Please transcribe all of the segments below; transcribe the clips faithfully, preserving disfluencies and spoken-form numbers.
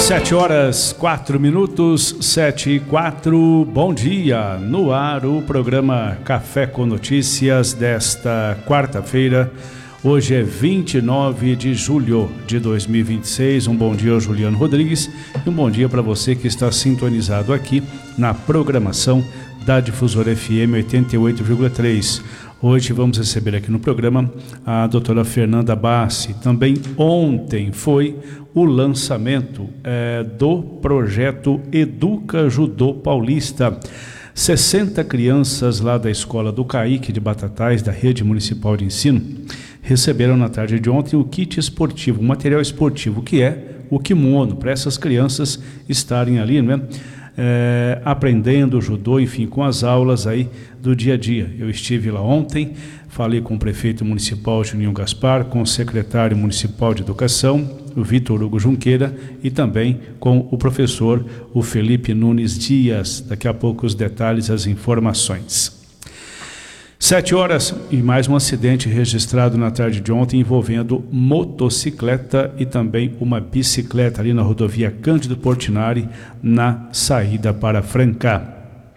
Sete horas, quatro minutos, sete e quatro, bom dia, no ar o programa Café com Notícias desta quarta-feira, hoje é vinte e nove de julho de dois mil e vinte e seis, um bom dia ao Juliano Rodrigues e um bom dia para você que está sintonizado aqui na programação da Difusora F M oitenta e oito vírgula três. Hoje vamos receber aqui no programa a doutora Fernanda Bassi. Também ontem foi o lançamento é, do projeto Educa Judô Paulista. sessenta crianças lá da escola do Caique de Batatais, da Rede Municipal de Ensino, receberam na tarde de ontem o kit esportivo, o material esportivo, que é o kimono, para essas crianças estarem ali, né? É, aprendendo judô, enfim, com as aulas aí do dia a dia. Eu estive lá ontem, falei com o prefeito municipal Juninho Gaspar, com o secretário municipal de educação, o Vitor Hugo Junqueira, e também com o professor, o Felipe Nunes Dias. Daqui a pouco os detalhes, as informações. Sete horas e mais um acidente registrado na tarde de ontem envolvendo motocicleta e também uma bicicleta ali na rodovia Cândido Portinari, na saída para Franca.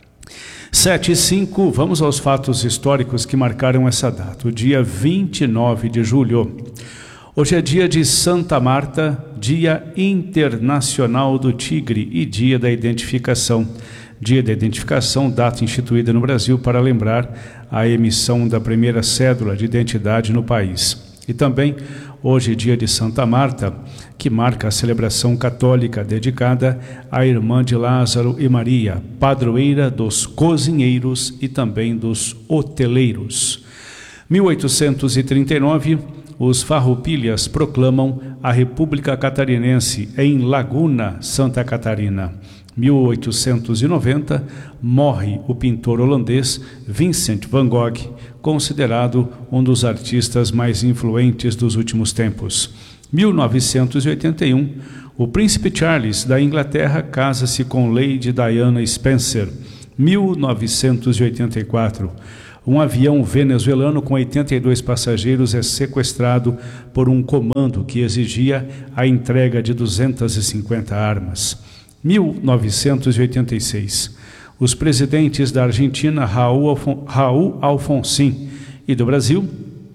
Sete e cinco, vamos aos fatos históricos que marcaram essa data, o dia vinte e nove de julho. Hoje é dia de Santa Marta, Dia Internacional do Tigre e Dia da Identificação. Dia da Identificação, data instituída no Brasil para lembrar a emissão da primeira cédula de identidade no país. E também, hoje, dia de Santa Marta, que marca a celebração católica dedicada à irmã de Lázaro e Maria, padroeira dos cozinheiros e também dos hoteleiros. mil oitocentos e trinta e nove, os Farroupilhas proclamam a República Catarinense em Laguna, Santa Catarina. mil oitocentos e noventa, morre o pintor holandês Vincent van Gogh, considerado um dos artistas mais influentes dos últimos tempos. mil novecentos e oitenta e um, o príncipe Charles da Inglaterra casa-se com Lady Diana Spencer. mil novecentos e oitenta e quatro, um avião venezuelano com oitenta e dois passageiros é sequestrado por um comando que exigia a entrega de duzentas e cinquenta armas. mil novecentos e oitenta e seis, os presidentes da Argentina Raul, Alfon, Raul Alfonsín e do Brasil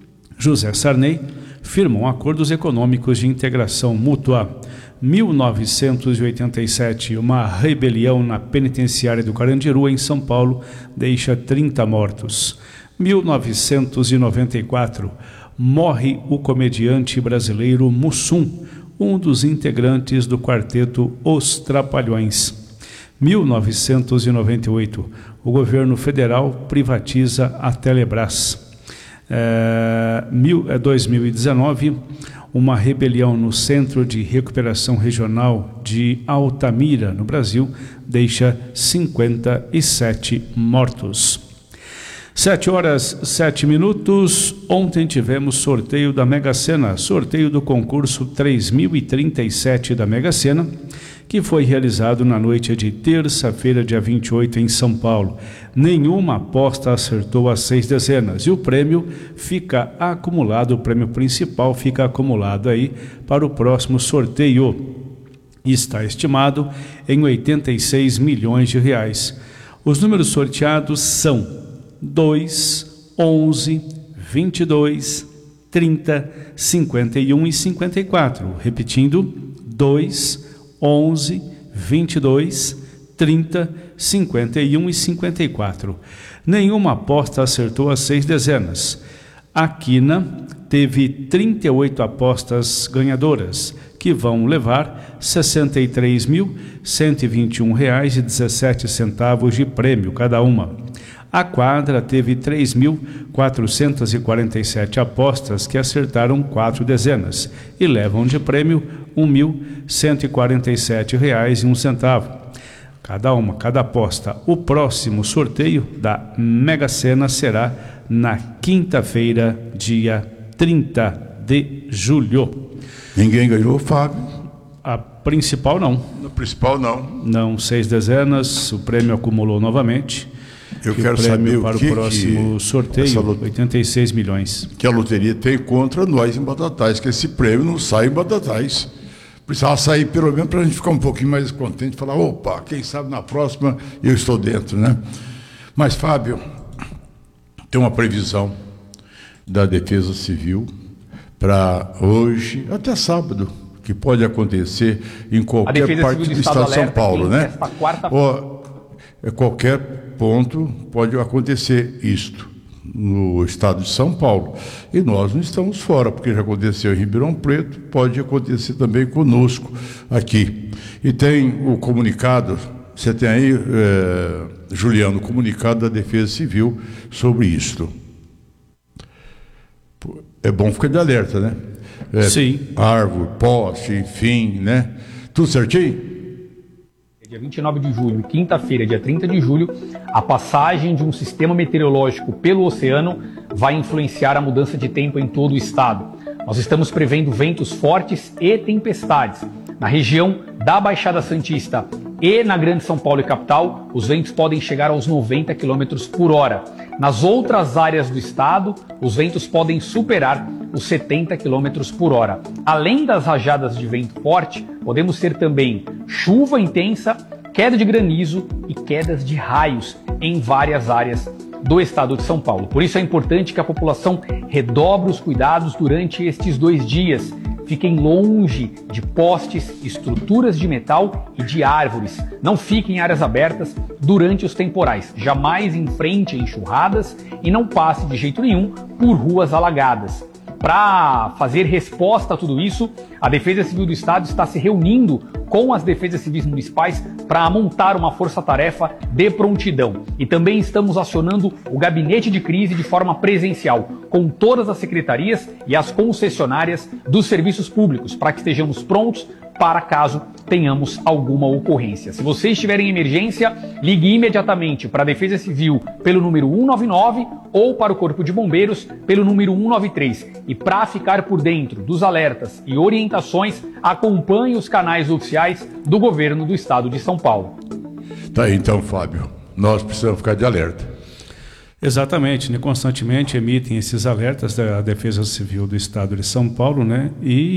José Sarney firmam acordos econômicos de integração mútua. mil novecentos e oitenta e sete, uma rebelião na penitenciária do Carandiru, em São Paulo, deixa trinta mortos. mil novecentos e noventa e quatro, morre o comediante brasileiro Mussum, um dos integrantes do quarteto Os Trapalhões. mil novecentos e noventa e oito, o governo federal privatiza a Telebrás. É, mil, é, dois mil e dezenove, uma rebelião no Centro de Recuperação Regional de Altamira, no Brasil, deixa cinquenta e sete mortos. Sete horas, sete minutos. Ontem tivemos sorteio da Mega Sena, sorteio do concurso três mil e trinta e sete da Mega Sena, que foi realizado na noite de terça-feira, dia vinte e oito, em São Paulo. Nenhuma aposta acertou as seis dezenas e o prêmio fica acumulado, o prêmio principal fica acumulado aí para o próximo sorteio. Está estimado em oitenta e seis milhões de reais. Os números sorteados são dois, onze, vinte e dois, trinta, cinquenta e um e cinquenta e quatro. Repetindo, dois, onze, vinte e dois, trinta, cinquenta e um e cinquenta e quatro. Nenhuma aposta acertou as seis dezenas. A Quina teve trinta e oito apostas ganhadoras, que vão levar sessenta e três mil, cento e vinte e um reais e dezessete centavos de prêmio cada uma. A Quadra teve três mil quatrocentas e quarenta e sete apostas que acertaram quatro dezenas e levam de prêmio um mil cento e quarenta e sete reais e um centavo. Cada uma, cada aposta. O próximo sorteio da Mega Sena será na quinta-feira, dia trinta de julho. Ninguém ganhou, Fábio? A principal não. A principal não. Não, seis dezenas, o prêmio acumulou novamente. Eu que quero o prêmio saber para o que o próximo que sorteio, lot... oitenta e seis milhões. Que a loteria tem contra nós em Batatais, que esse prêmio não sai em Batatais. precisava sair pelo menos para a gente ficar um pouquinho mais contente, falar, opa, quem sabe na próxima eu estou dentro, né? Mas, Fábio, tem uma previsão da Defesa Civil para hoje, até sábado, que pode acontecer em qualquer parte do estado de São Paulo, né? Ou, em qualquer ponto pode acontecer isto no estado de São Paulo. E nós não estamos fora, porque já aconteceu em Ribeirão Preto, pode acontecer também conosco aqui. E tem o comunicado, você tem aí, é, Juliano, o comunicado da Defesa Civil sobre isto. É bom ficar de alerta, né? É, Sim. Árvore, poste, enfim, né? Tudo certinho? Dia vinte e nove de julho, quinta-feira, dia trinta de julho, a passagem de um sistema meteorológico pelo oceano vai influenciar a mudança de tempo em todo o estado. Nós estamos prevendo ventos fortes e tempestades. Na região da Baixada Santista e na Grande São Paulo e capital, os ventos podem chegar aos noventa quilômetros por hora. Nas outras áreas do estado, os ventos podem superar os setenta quilômetros por hora. Além das rajadas de vento forte, podemos ter também chuva intensa, queda de granizo e quedas de raios em várias áreas do estado de São Paulo. Por isso é importante que a população redobre os cuidados durante estes dois dias. Fiquem longe de postes, estruturas de metal e de árvores. Não fiquem em áreas abertas durante os temporais. Jamais enfrente enxurradas e não passe de jeito nenhum por ruas alagadas. Para fazer resposta a tudo isso, a Defesa Civil do Estado está se reunindo com as defesas civis municipais para montar uma força-tarefa de prontidão. E também estamos acionando o gabinete de crise de forma presencial, com todas as secretarias e as concessionárias dos serviços públicos, para que estejamos prontos para caso tenhamos alguma ocorrência. Se você estiver em emergência, ligue imediatamente para a Defesa Civil pelo número um nove nove ou para o Corpo de Bombeiros pelo número um nove três. E para ficar por dentro dos alertas e orientações, acompanhe os canais oficiais do Governo do Estado de São Paulo. Tá aí então, Fábio. Nós precisamos ficar de alerta. Exatamente, né? Constantemente emitem esses alertas da Defesa Civil do Estado de São Paulo, né? E